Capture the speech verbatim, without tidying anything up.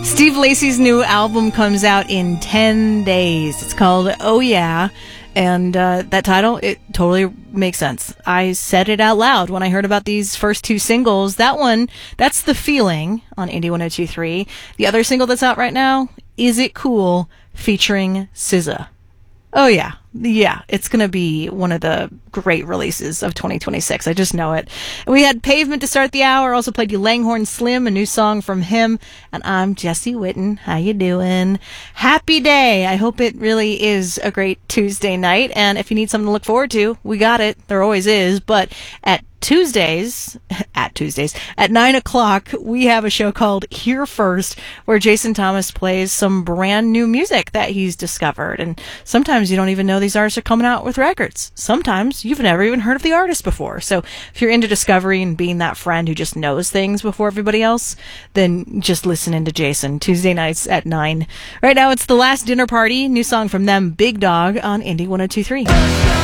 Steve Lacy's new album comes out in ten days. It's called Oh Yeah. And uh, that title, it totally makes sense. I said it out loud when I heard about these first two singles. That one, that's The Feeling on Indie one oh two point three. The other single that's out right now, Is It Cool, featuring S Z A. Oh yeah. Yeah, it's going to be one of the great releases of twenty twenty-six. I just know it. We had Pavement to start the hour. Also played you Langhorne Slim, a new song from him. And I'm Jesse Witten. How you doing? Happy day. I hope it really is a great Tuesday night. And if you need something to look forward to, we got it. There always is. But at Tuesdays, at Tuesdays, at nine o'clock, we have a show called Here First, where Jason Thomas plays some brand new music that he's discovered. And sometimes you don't even know these artists are coming out with records. Sometimes you've never even heard of the artist before. So if you're into discovery and being that friend who just knows things before everybody else, then just listen in to Jason Tuesday nights at nine. Right now, it's The Last Dinner Party, new song from them, Big Dog, on Indie one oh two point three.